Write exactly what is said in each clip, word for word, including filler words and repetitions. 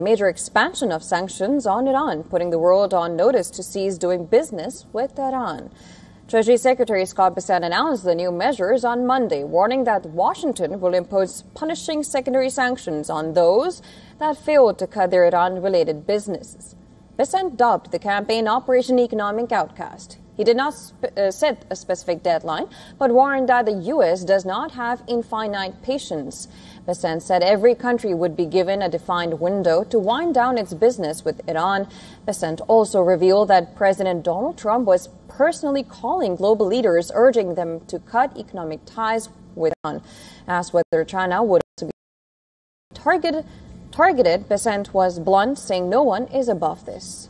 major expansion of sanctions on Iran, putting the world on notice to cease doing business with Iran. Treasury Secretary Scott Bessent announced the new measures on Monday, warning that Washington will impose punishing secondary sanctions on those that failed to cut their Iran-related businesses. Bessent dubbed the campaign Operation Economic Outcast. He did not sp- uh, set a specific deadline, but warned that the U S does not have infinite patience. Bessent said every country would be given a defined window to wind down its business with Iran. Bessent also revealed that President Donald Trump was personally calling global leaders, urging them to cut economic ties with Iran. Asked whether China would also be targeted, targeted, Bessent was blunt, saying no one is above this.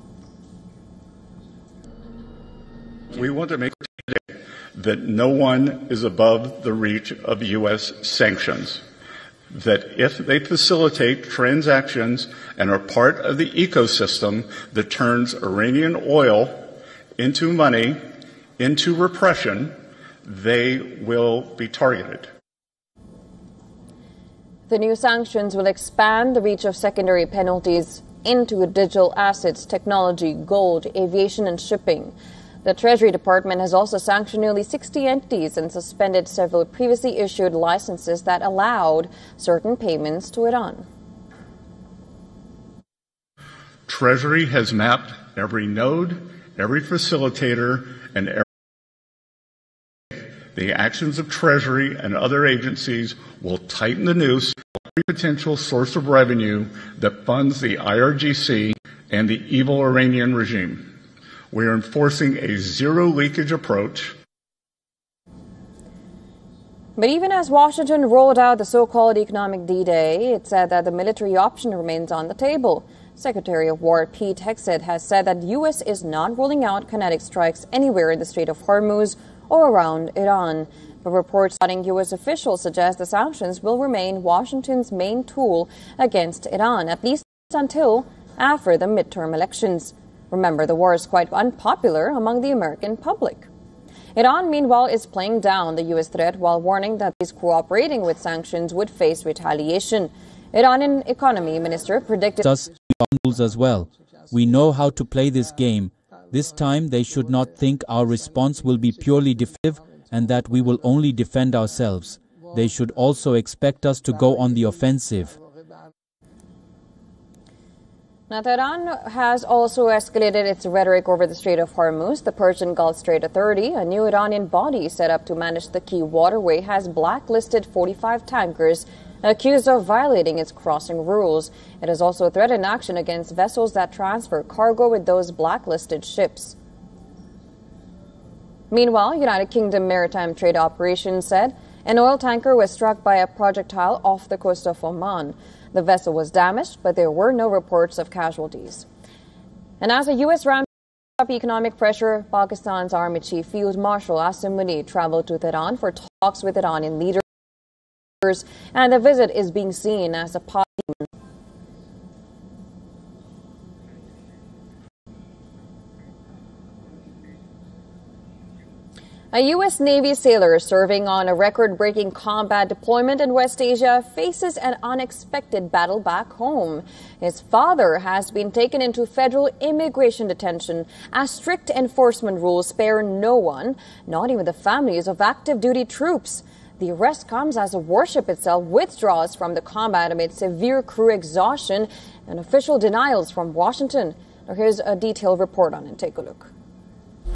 We want to make clear that no one is above the reach of U S sanctions, that if they facilitate transactions and are part of the ecosystem that turns Iranian oil into money, into repression, they will be targeted. The new sanctions will expand the reach of secondary penalties into digital assets, technology, gold, aviation, and shipping. The Treasury Department has also sanctioned nearly sixty entities and suspended several previously issued licenses that allowed certain payments to Iran. Treasury has mapped every node, every facilitator, and every the actions of Treasury and other agencies will tighten the noose on every potential source of revenue that funds the I R G C and the evil Iranian regime. We are enforcing a zero-leakage approach. But even as Washington rolled out the so-called economic D-Day, it said that the military option remains on the table. Secretary of War Pete Hegseth has said that the U S is not ruling out kinetic strikes anywhere in the Strait of Hormuz or around Iran. But reports citing U S officials suggest the sanctions will remain Washington's main tool against Iran, at least until after the midterm elections. Remember, the war is quite unpopular among the American public. Iran, meanwhile, is playing down the U S threat while warning that those cooperating with sanctions would face retaliation. Iranian economy minister predicted us rules as well. We know how to play this game. This time they should not think our response will be purely defensive and that we will only defend ourselves. They should also expect us to go on the offensive. Now, Tehran has also escalated its rhetoric over the Strait of Hormuz. The Persian Gulf Strait Authority, a new Iranian body set up to manage the key waterway, has blacklisted forty-five tankers accused of violating its crossing rules. It has also threatened action against vessels that transfer cargo with those blacklisted ships. Meanwhile, United Kingdom Maritime Trade Operations said an oil tanker was struck by a projectile off the coast of Oman. The vessel was damaged, but there were no reports of casualties. And as the U S ramps up economic pressure, Pakistan's Army Chief Field Marshal Asim Munir traveled to Tehran for talks with Iranian leaders, and the visit is being seen as a positive. A U S Navy sailor serving on a record-breaking combat deployment in West Asia faces an unexpected battle back home. His father has been taken into federal immigration detention as strict enforcement rules spare no one, not even the families of active duty troops. The arrest comes as the warship itself withdraws from the combat amid severe crew exhaustion and official denials from Washington. Now here's a detailed report on it. Take a look.